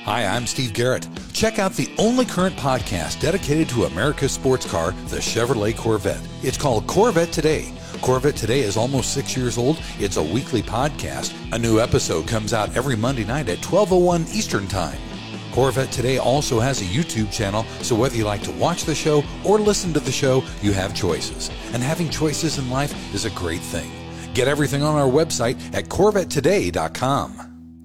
Hi, I'm Steve Garrett. Check out the only current podcast dedicated to America's sports car, the Chevrolet Corvette. It's called Corvette Today. Corvette Today is almost 6 years old. It's a weekly podcast. A new episode comes out every Monday night at 12:01 Eastern Time. Corvette Today also has a YouTube channel, so whether you like to watch the show or listen to the show, you have choices. And having choices in life is a great thing. Get everything on our website at CorvetteToday.com.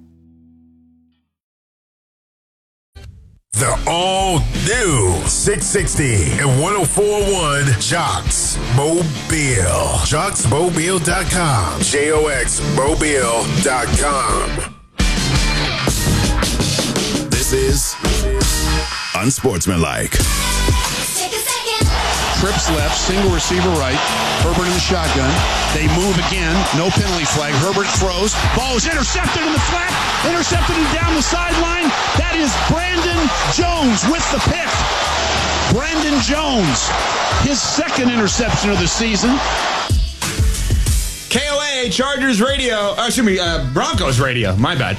The all-new 660 and 104.1 Jocks Mobile. JocksMobile.com. JoxMobile.com. This is Unsportsmanlike. Trips left, single receiver right. Herbert in the shotgun. They move again. No penalty flag. Herbert throws. Ball is intercepted in the flat. Intercepted and down the sideline. That is Brandon Jones with the pick. Brandon Jones, his second interception of the season. KOA, Chargers radio. Broncos radio. My bad.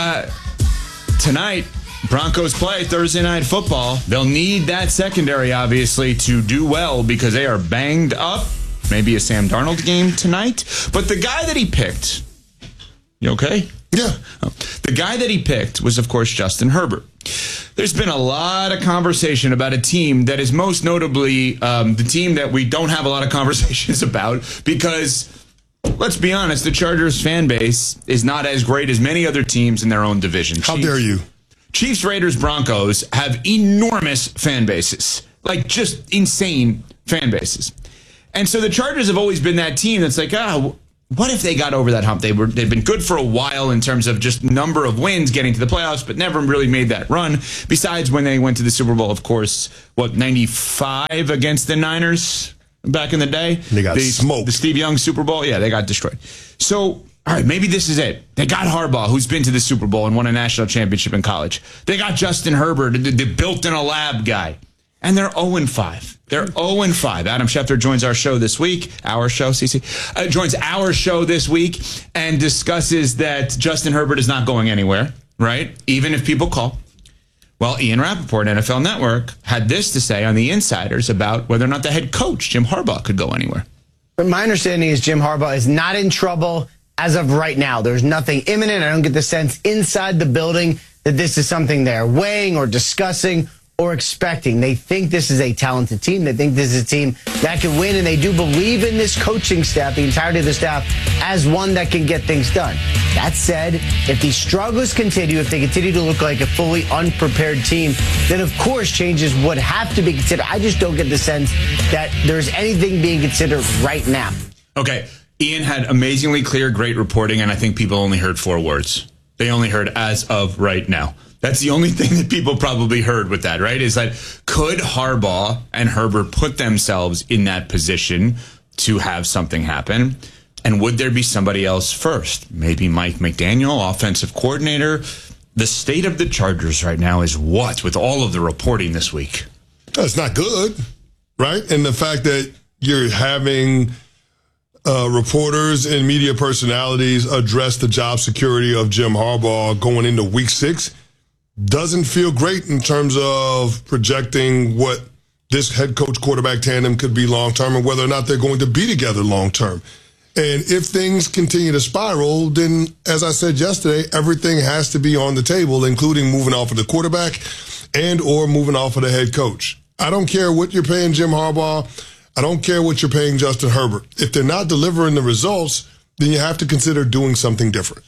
Tonight, Broncos play Thursday Night Football. They'll need that secondary, obviously, to do well because they are banged up. Maybe a Sam Darnold game tonight. But the guy that he picked, you okay? Yeah. The guy that he picked was, of course, Justin Herbert. There's been a lot of conversation about a team that is most notably the team that we don't have a lot of conversations about because, let's be honest, the Chargers fan base is not as great as many other teams in their own division. How dare you? Chiefs, Raiders, Broncos have enormous fan bases, like just insane fan bases. And so the Chargers have always been that team that's like, what if they got over that hump? They've been good for a while in terms of just number of wins, getting to the playoffs, but never really made that run. Besides when they went to the Super Bowl, of course, 95 against the Niners back in the day? They got smoked. The Steve Young Super Bowl? Yeah, they got destroyed. So, all right, maybe this is it. They got Harbaugh, who's been to the Super Bowl and won a national championship in college. They got Justin Herbert, the built-in-a-lab guy. And they're 0-5. They're 0-5. Adam Schefter joins our show this week. Our show, CC. Joins our show this week and discusses that Justin Herbert is not going anywhere, right? Even if people call. Well, Ian Rappaport, NFL Network, had this to say on the Insiders about whether or not the head coach, Jim Harbaugh, could go anywhere. But my understanding is Jim Harbaugh is not in trouble as of right now. There's nothing imminent. I don't get the sense inside the building that this is something they're weighing or discussing or expecting. They think this is a talented team. They think this is a team that can win, and they do believe in this coaching staff, the entirety of the staff, as one that can get things done. That said, if these struggles continue, if they continue to look like a fully unprepared team, then of course changes would have to be considered. I just don't get the sense that there's anything being considered right now. Okay. Ian had amazingly clear, great reporting, and I think people only heard 4 words. They only heard as of right now. That's the only thing that people probably heard with that, right? Is that could Harbaugh and Herbert put themselves in that position to have something happen? And would there be somebody else first? Maybe Mike McDaniel, offensive coordinator. The state of the Chargers right now is what with all of the reporting this week? That's not good, right? And the fact that you're having reporters and media personalities address the job security of Jim Harbaugh going into week 6 doesn't feel great in terms of projecting what this head coach quarterback tandem could be long term and whether or not they're going to be together long term. And if things continue to spiral, then as I said yesterday, everything has to be on the table, including moving off of the quarterback and or moving off of the head coach. I don't care what you're paying Jim Harbaugh. I don't care what you're paying Justin Herbert. If they're not delivering the results, then you have to consider doing something different.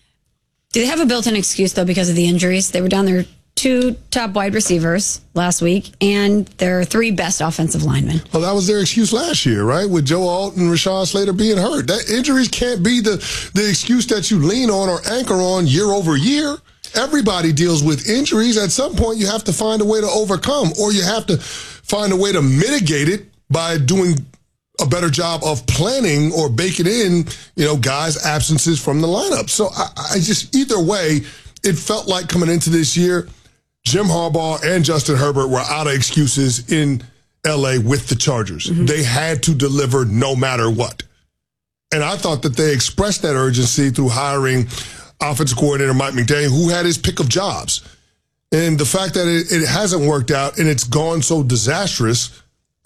Do they have a built-in excuse, though, because of the injuries? They were down their 2 top wide receivers last week and their 3 best offensive linemen. Well, that was their excuse last year, right? With Joe Alt and Rashawn Slater being hurt. That injuries can't be the excuse that you lean on or anchor on year over year. Everybody deals with injuries. At some point, you have to find a way to overcome, or you have to find a way to mitigate it by doing a better job of planning or baking in, guys' absences from the lineup. So I just, either way, it felt like coming into this year, Jim Harbaugh and Justin Herbert were out of excuses in L.A. with the Chargers. Mm-hmm. They had to deliver no matter what. And I thought that they expressed that urgency through hiring offensive coordinator Mike McDaniel, who had his pick of jobs. And the fact that it hasn't worked out and it's gone so disastrous,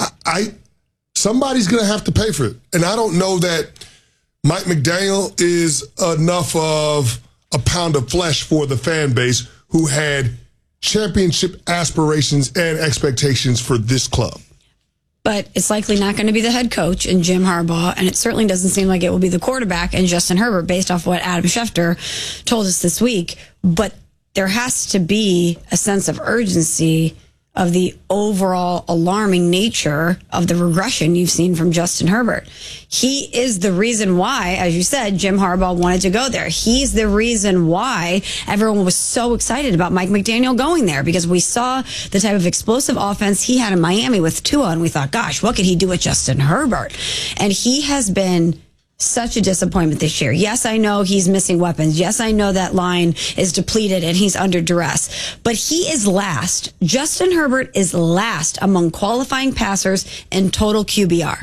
somebody's going to have to pay for it. And I don't know that Mike McDaniel is enough of a pound of flesh for the fan base who had championship aspirations and expectations for this club. But it's likely not going to be the head coach in Jim Harbaugh, and it certainly doesn't seem like it will be the quarterback in Justin Herbert based off what Adam Schefter told us this week. But there has to be a sense of urgency of the overall alarming nature of the regression you've seen from Justin Herbert. He is the reason why, as you said, Jim Harbaugh wanted to go there. He's the reason why everyone was so excited about Mike McDaniel going there, because we saw the type of explosive offense he had in Miami with Tua, and we thought, gosh, what could he do with Justin Herbert? And he has been such a disappointment this year. Yes, I know he's missing weapons. Yes, I know that line is depleted and he's under duress. But he is last. Justin Herbert is last among qualifying passers in total QBR,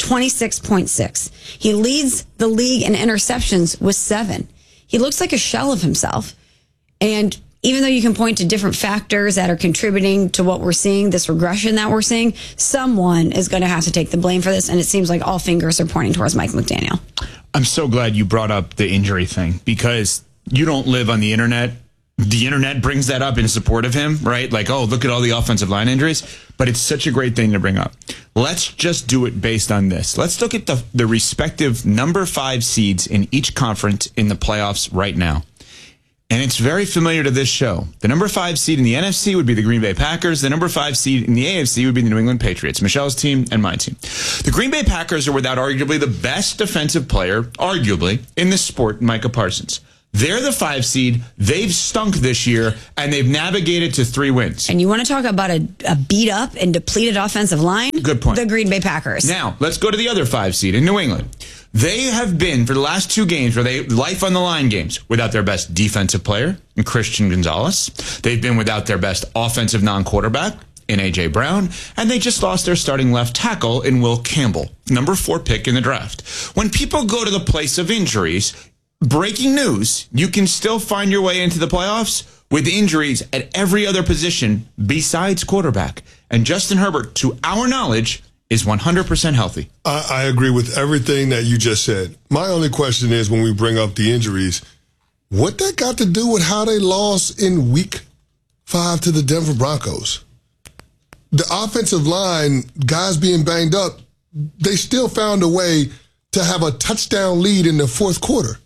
26.6. He leads the league in interceptions with 7. He looks like a shell of himself. And even though you can point to different factors that are contributing to what we're seeing, this regression that we're seeing, someone is going to have to take the blame for this. And it seems like all fingers are pointing towards Mike McDaniel. I'm so glad you brought up the injury thing, because you don't live on the internet. The internet brings that up in support of him, right? Like, oh, look at all the offensive line injuries. But it's such a great thing to bring up. Let's just do it based on this. Let's look at the respective number 5 seeds in each conference in the playoffs right now. And it's very familiar to this show. The number 5 seed in the NFC would be the Green Bay Packers. The number 5 seed in the AFC would be the New England Patriots, Michelle's team and my team. The Green Bay Packers are without arguably the best defensive player, arguably, in this sport, Micah Parsons. They're the 5 seed. They've stunk this year, and they've navigated to 3 wins. And you want to talk about a beat up and depleted offensive line? Good point. The Green Bay Packers. Now, let's go to the other 5 seed in New England. They have been, for the last 2 games, where they life on the line games, without their best defensive player in Christian Gonzalez. They've been without their best offensive non-quarterback in A.J. Brown. And they just lost their starting left tackle in Will Campbell, number 4 pick in the draft. When people go to the place of injuries, breaking news, you can still find your way into the playoffs with injuries at every other position besides quarterback. And Justin Herbert, to our knowledge, is 100% healthy. I agree with everything that you just said. My only question is, when we bring up the injuries, what that got to do with how they lost in week 5 to the Denver Broncos? The offensive line, guys being banged up, they still found a way to have a touchdown lead in the 4th quarter.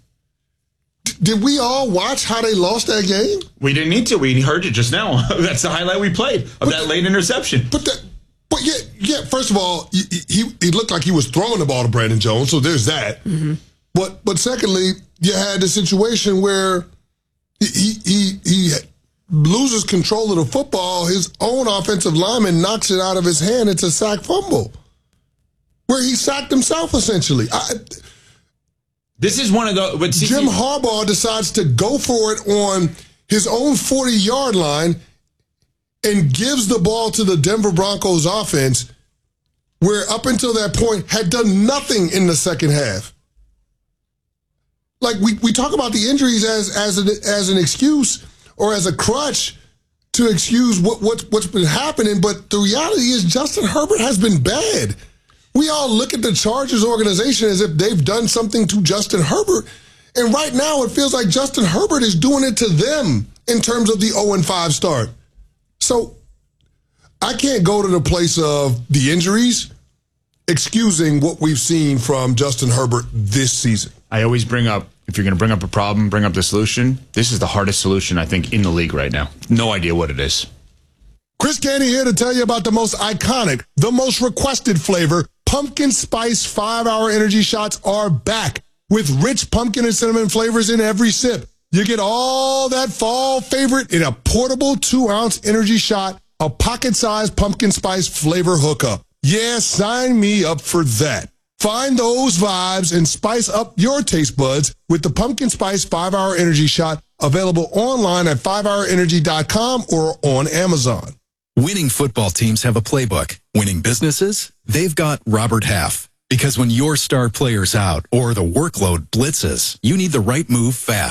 Did we all watch how they lost that game? We didn't need to. We heard it just now. That's the highlight we played of that late interception. But yeah. First of all, he looked like he was throwing the ball to Brandon Jones, so there's that. Mm-hmm. But secondly, you had the situation where he loses control of the football. His own offensive lineman knocks it out of his hand. It's a sack fumble, where he sacked himself essentially. This is one of the... Jim Harbaugh decides to go for it on his own 40-yard line and gives the ball to the Denver Broncos offense, where up until that point had done nothing in the second half. Like, we talk about the injuries as an excuse or as a crutch to excuse what's been happening, but the reality is Justin Herbert has been bad. We all look at the Chargers organization as if they've done something to Justin Herbert. And right now it feels like Justin Herbert is doing it to them in terms of the 0-5 start. So I can't go to the place of the injuries excusing what we've seen from Justin Herbert this season. I always bring up, if you're going to bring up a problem, bring up the solution. This is the hardest solution, I think, in the league right now. No idea what it is. Chris Canty here to tell you about the most iconic, the most requested flavor. Pumpkin Spice 5-Hour Energy Shots are back with rich pumpkin and cinnamon flavors in every sip. You get all that fall favorite in a portable 2-ounce energy shot, a pocket-sized pumpkin spice flavor hookup. Yeah, sign me up for that. Find those vibes and spice up your taste buds with the Pumpkin Spice 5-Hour Energy Shot, available online at 5hourenergy.com or on Amazon. Winning football teams have a playbook. Winning businesses? They've got Robert Half. Because when your star player's out or the workload blitzes, you need the right move fast.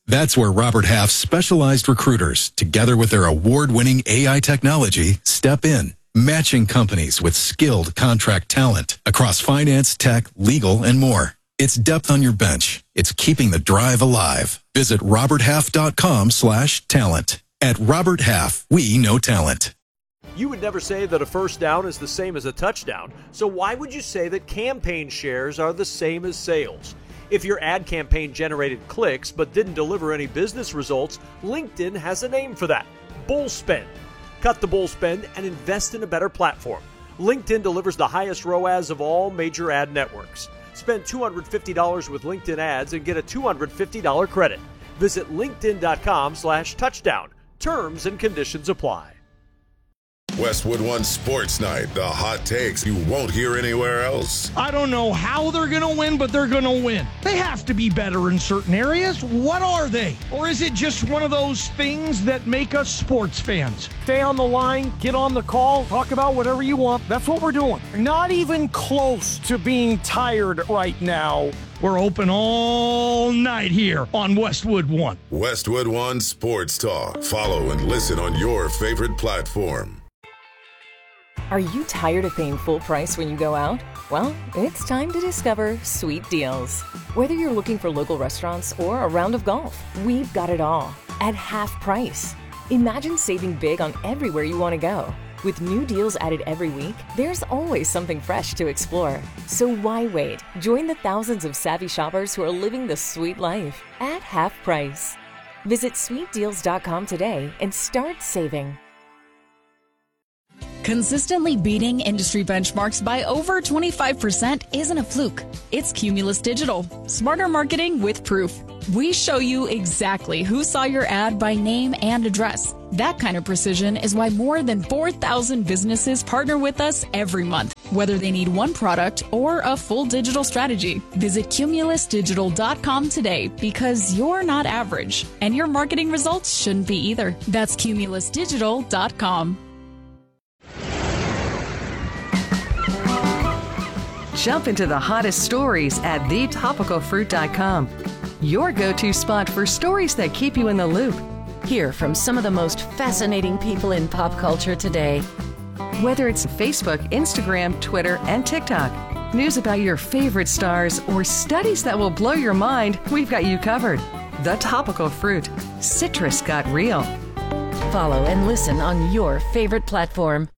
That's where Robert Half's specialized recruiters, together with their award-winning AI technology, step in, matching companies with skilled contract talent across finance, tech, legal, and more. It's depth on your bench. It's keeping the drive alive. Visit roberthalf.com/talent. At Robert Half, we know talent. You would never say that a first down is the same as a touchdown, so why would you say that campaign shares are the same as sales? If your ad campaign generated clicks but didn't deliver any business results, LinkedIn has a name for that: bull spend. Cut the bull spend and invest in a better platform. LinkedIn delivers the highest ROAS of all major ad networks. Spend $250 with LinkedIn ads and get a $250 credit. Visit linkedin.com/touchdown. Terms and conditions apply. Westwood One Sports Night, the hot takes you won't hear anywhere else. I don't know how they're going to win, but they're going to win. They have to be better in certain areas. What are they? Or is it just one of those things that make us sports fans? Stay on the line, get on the call, talk about whatever you want. That's what we're doing. Not even close to being tired right now. We're open all night here on Westwood One. Westwood One Sports Talk. Follow and listen on your favorite platform. Are you tired of paying full price when you go out? Well, it's time to discover Sweet Deals. Whether you're looking for local restaurants or a round of golf, we've got it all at half price. Imagine saving big on everywhere you want to go. With new deals added every week, there's always something fresh to explore. So why wait? Join the thousands of savvy shoppers who are living the sweet life at half price. Visit sweetdeals.com today and start saving. Consistently beating industry benchmarks by over 25% isn't a fluke. It's Cumulus Digital. Smarter marketing with proof. We show you exactly who saw your ad by name and address. That kind of precision is why more than 4,000 businesses partner with us every month, whether they need one product or a full digital strategy. Visit cumulusdigital.com today, because you're not average, and your marketing results shouldn't be either. That's cumulusdigital.com. Jump into the hottest stories at thetopicalfruit.com. Your go-to spot for stories that keep you in the loop. Hear from some of the most fascinating people in pop culture today. Whether it's Facebook, Instagram, Twitter, and TikTok, news about your favorite stars, or studies that will blow your mind, we've got you covered. The Topical Fruit. Citrus got real. Follow and listen on your favorite platform.